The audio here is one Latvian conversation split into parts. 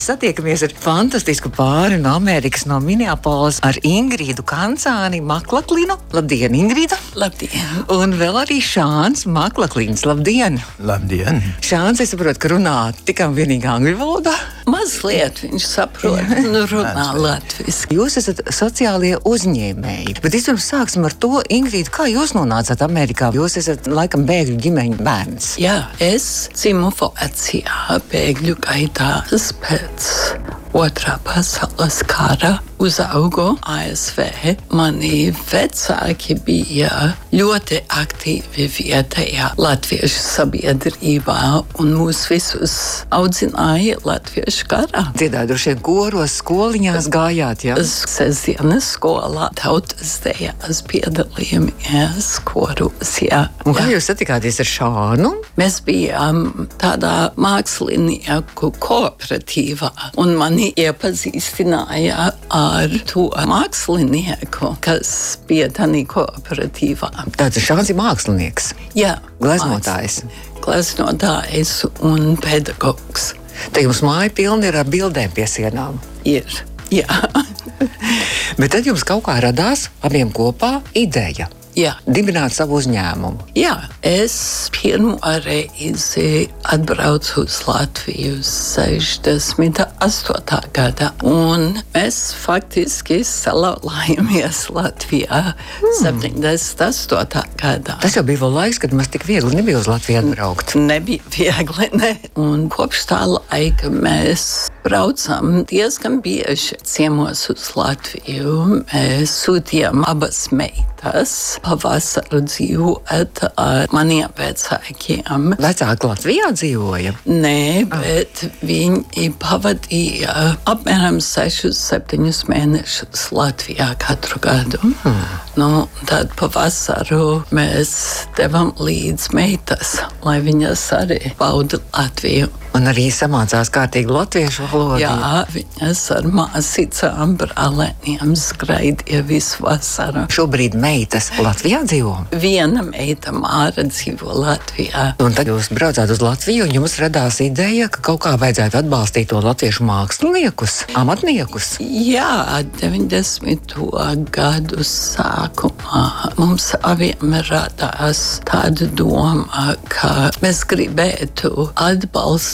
Satiekamies ar fantastisku pāri no Amerikas, no Minneapolis, ar Ingrīdu Kancāni Maklaklinu. Labdien, Ingrīda! Labdien! Un vēl arī Šāns Maklaklins. Labdien! Labdien! Šāns, es saprotu, ka runā tikai un vienīgi angļu valodā. Mazliet viņš saprot, runā latviski. Jūs esat sociālie uzņēmēji, bet vispirms sāksim ar to, Ingrīda, kā jūs nonācāt Amerikā? Jūs esat laikam bēgļu ģimeņu bērns. Jā, es dzimu Vācijā bēgļu gaitās pēc Otrā pasaules kara, uzaugu ASV. Mani vecāki bija ļoti aktīvi vietējā latviešu sabiedrībā un mūs visus audzināja latviešu karā. Dziedāja droši vien koros, skoliņās gājāt, jā? Sestdienas skolā tautas dejās piedalījāmies koros, jā. Un kā jūs satikāties ar Šānu? Mēs bijām tādā mākslinieku kooperatīvā un mani iepazīstināja ar to mākslinieku, kas bija tādā kooperatīvā. Tāds Šāns ir mākslinieks. Jā. Gleznotājs. Gleznotājs un pedagogs. Te jums māja pilna ir ar bildēm pie sienām. Ir, jā. Bet tad jums kaut kā radās abiem kopā ideja. Jā. Dibināt savu uzņēmumu. Jā, es pirmo reizi atbraucu uz Latviju 68. gadā, un mēs faktiski salauzāmies Latvijā 78. gadā. Tas jau bija vēl laiks, kad mums tik viegli nebija uz Latviju atbraukt. Nebija viegli, ne. Un kopš tā laika mēs braucam diezgan bieži ciemos uz Latviju. Mēs sūtījām abas meitas pavasaru dzīvot ar maniem vecākiem. Vecāki Latvijā dzīvoja? Nē, bet viņi pavadīja apmēram 6-7 mēnešus Latvijā katru gadu. Nu, tad pavasaru mēs devam līdz meitas, lai viņas arī bauda Latviju. Un arī samācās kārtīgi latviešu valodu. Jā, viņas ar māsīcām, brālēniem skraidīja visu vasaru. Šobrīd meitas Latvijā dzīvo? Viena meita Māra dzīvo Latvijā. Un tad jūs braucāt uz Latviju un jums radās ideja, ka kaut kā vajadzētu atbalstīt to latviešu māksliniekus, amatniekus? Jā, 90. gadu sākumā mums abiem radās tāda doma, ka mēs gribētu atbalstīt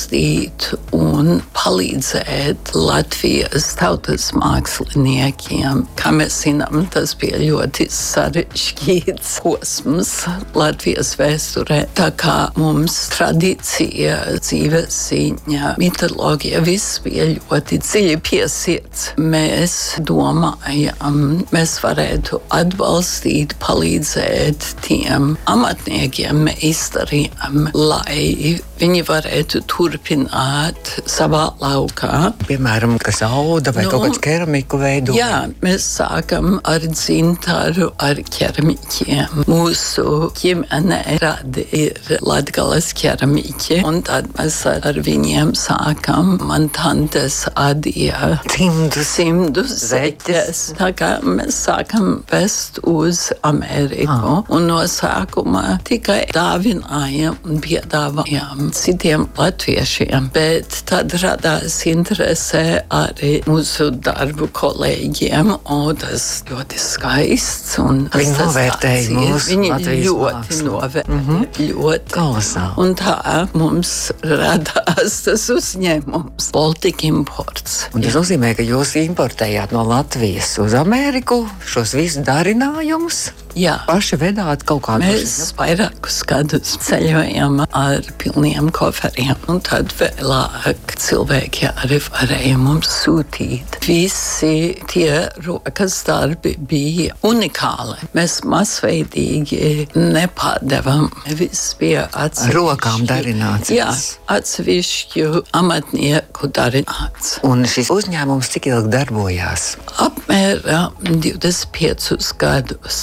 un palīdzēt Latvijas tautas māksliniekiem. Kā mēs zinām, tas bija ļoti sarežģīts posms Latvijas vēsturē. Tā kā mums tradīcija, dzīvesziņa, mitoloģija, viss bija ļoti dziļi piesiets. Mēs domājam, mēs varētu atbalstīt, palīdzēt tiem amatniekiem, meistariem, lai viņi varētu turpināt savā laukā. Piemēram, kas auda vai kaut kāds keramiku veido? Jā, mēs sākam ar dzintaru, ar keramiķiem. Mūsu ģimene rada ir Latgales keramiķi, un tad mēs ar viņiem sākam. Man tantes adīja cimdus, zeķes. Tā kā mēs sākam vest uz Ameriku. Un no sākuma tikai dāvinājam un piedāvājam citiem latviešiem, bet tad radās interese arī mūsu darbu kolēģiem, un tas ļoti skaists. Viņi novērtēja mūsu Viņi Latvijas ļoti mākslu. novērtēja. Ļoti. Kolosāli. Un tā mums radās tas uzņēmums Baltic Imports. Un tas nozīmē, ka jūs importējāt no Latvijas uz Ameriku šos visus darinājumus? Jā. Paši vedāt kaut kādus? Mēs vairākus gadus ceļojam ar pilniem koferiem, un tad vēlāk cilvēki arī varēja mums sūtīt. Visi tie rokas darbi bija unikāli. Mēs masveidīgi nepārdevam. Viss bija atsevišķi. Rokām darināts. Jā, atsevišķu amatnieku darināts. Un šis uzņēmums cik ilgi darbojās? Apmēram 25 gadus. Mums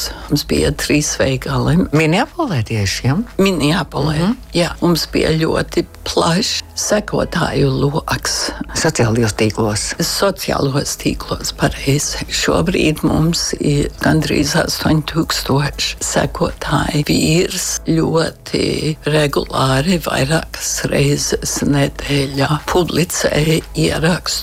mums bija 3 veikali. Minneapolē tieši, ja? Minneapolē, jā. Mums bija ļoti plašs sekotāju loks. Sociālajos tīklos, pareizi. Šobrīd mums ir gandrīz 8000 sekotāji. Vīrs ļoti regulāri vairākas reizes nedēļā publicēja ierakstu